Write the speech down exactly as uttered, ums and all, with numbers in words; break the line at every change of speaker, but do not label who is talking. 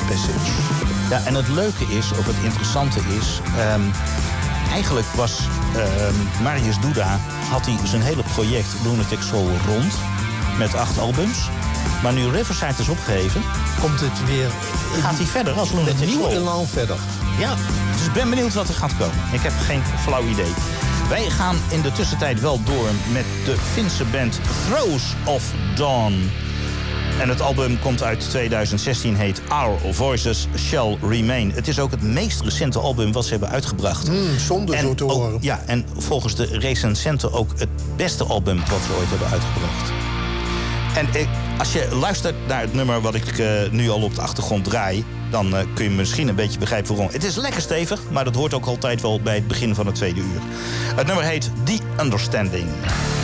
Passage.
Ja, en het leuke is, of het interessante is... Um, eigenlijk was um, Marius Duda, had hij zijn hele project Lunatic Soul rond. Met acht albums. Maar nu Riverside is opgegeven...
Komt het weer...
Gaat hij verder als Lunatic Soul.
Nieuw elan verder.
Ja, dus ik ben benieuwd wat er gaat komen. Ik heb geen flauw idee. Wij gaan in de tussentijd wel door met de Finse band Throes of Dawn. En het album komt uit tweeduizend zestien, heet Our Voices Shall Remain. Het is ook het meest recente album wat ze hebben uitgebracht.
Mm, zonde zo te horen.
Ja, en volgens de recensenten ook het beste album wat ze ooit hebben uitgebracht. En ik, als je luistert naar het nummer wat ik uh, nu al op de achtergrond draai... dan uh, kun je misschien een beetje begrijpen waarom. Het is lekker stevig, maar dat hoort ook altijd wel bij het begin van het tweede uur. Het nummer heet The Understanding.